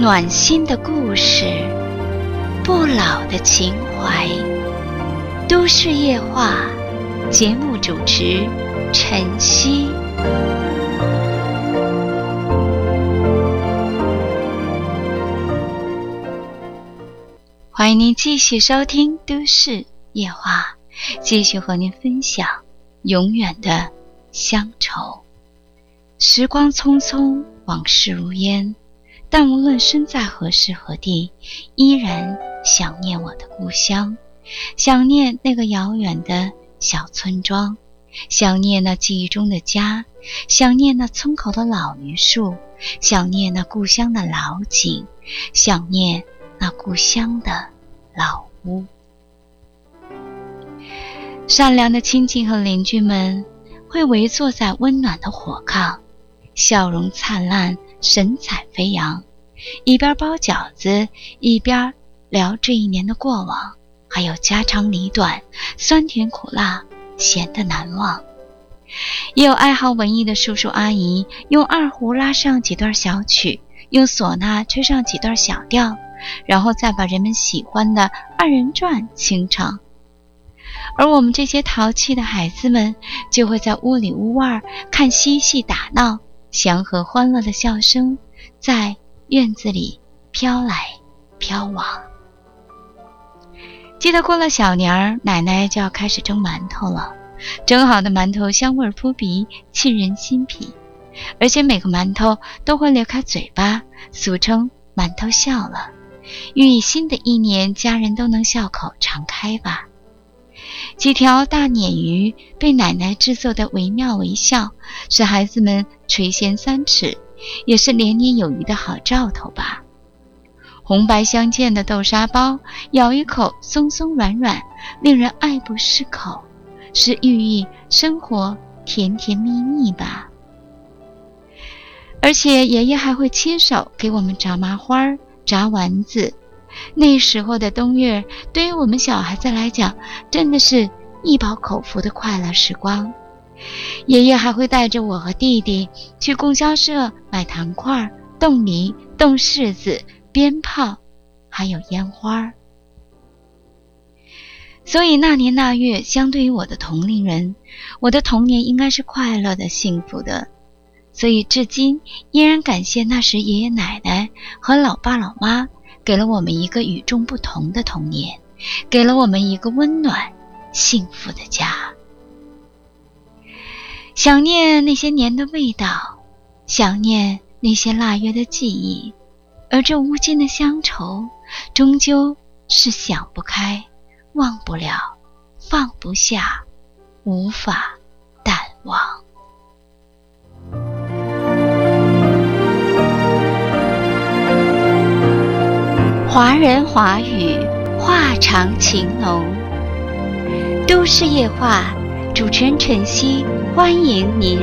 暖心的故事，不老的情怀。都市夜话节目主持晨曦。欢迎您继续收听都市夜话，继续和您分享永远的乡愁。时光匆匆，往事如烟，但无论身在何时何地，依然想念我的故乡，想念那个遥远的小村庄，想念那记忆中的家，想念那村口的老榆树，想念那故乡的老井，想念那故乡的老屋。善良的亲戚和邻居们会围坐在温暖的火炕，笑容灿烂，神采飞扬，一边包饺子，一边聊这一年的过往，还有家长里短，酸甜苦辣，咸得难忘。也有爱好文艺的叔叔阿姨，用二胡拉上几段小曲，用唢呐吹上几段小调，然后再把人们喜欢的二人转清唱。而我们这些淘气的孩子们，就会在屋里屋外看嬉戏打闹，祥和欢乐的笑声在院子里飘来飘往。记得过了小年儿，奶奶就要开始蒸馒头了，蒸好的馒头香味扑鼻，沁人心脾，而且每个馒头都会裂开嘴巴，俗称馒头笑了，寓意新的一年家人都能笑口常开吧。几条大鲶鱼被奶奶制作的惟妙惟肖，使孩子们垂涎三尺，也是连年有余的好兆头吧。红白相间的豆沙包，咬一口松松软软，令人爱不释口，是寓意生活甜甜蜜蜜吧。而且爷爷还会亲手给我们炸麻花、炸丸子。那时候的冬月，对于我们小孩子来讲，真的是一饱口福的快乐时光。爷爷还会带着我和弟弟去供销社买糖块、冻梨、冻柿子、鞭炮，还有烟花。所以那年那月，相对于我的同龄人，我的童年应该是快乐的、幸福的。所以至今依然感谢那时爷爷奶奶和老爸老妈，给了我们一个与众不同的童年，给了我们一个温暖幸福的家。想念那些年的味道，想念那些腊月的记忆，而这无尽的乡愁，终究是想不开，忘不了，放不下，无法淡忘。华人华语，话长情浓。都市夜话，主持人晨曦，欢迎您